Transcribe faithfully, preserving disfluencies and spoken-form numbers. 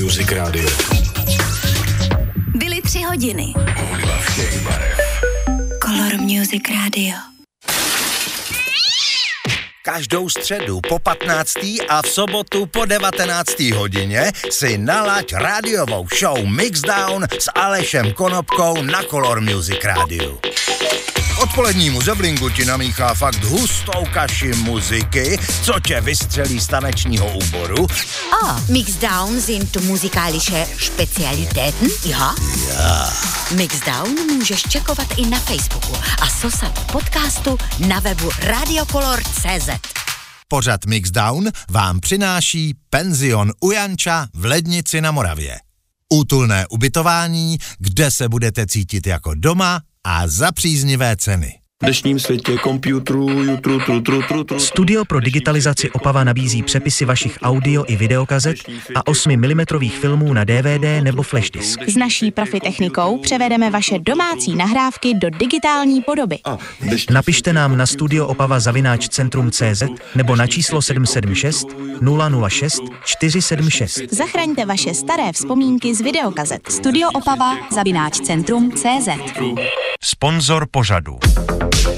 Music Radio. Byly tři hodiny. Color Music Radio. Každou středu po patnácté a v sobotu po devatenácté hodině si nalaď rádiovou show Mixdown s Alešem Konopkou na Color Music Radio. Odpolednímu zeblingu ti namíchá fakt hustou kaši muziky, co tě vystřelí z tanečního úboru. A Mixdown sind musikalische Spezialitäten, ja? Ja. Mixdown můžeš čekovat i na Facebooku a sosat podcastu na webu radiocolor tečka cé zet. Pořad Mixdown vám přináší penzion u Janča v Lednici na Moravě. Útulné ubytování, kde se budete cítit jako doma a za příznivé ceny. V dnešním světě komputerů, jutru, tru, tru, tru, tru. Studio pro digitalizaci Opava nabízí přepisy vašich audio i videokazet a osmi milimetrových filmů na D V D nebo flash disk. S naší profi technikou převedeme vaše domácí nahrávky do digitální podoby. Napište nám na studioopawa zavináč centrum tečka cé zet nebo na číslo sedm sedm šest nula nula šest čtyři sedm šest. Zachraňte vaše staré vzpomínky z videokazet. Studio Opava zavináč centrum tečka cé zet. Sponzor pořadu.